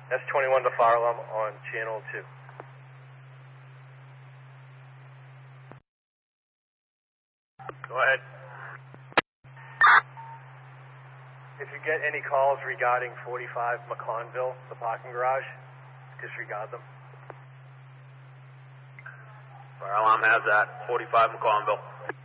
S21 to fire alarm on channel 2. Go ahead. If you get any calls regarding 45 McConville, the parking garage, disregard them. Fire alarm has that. 45 McConville.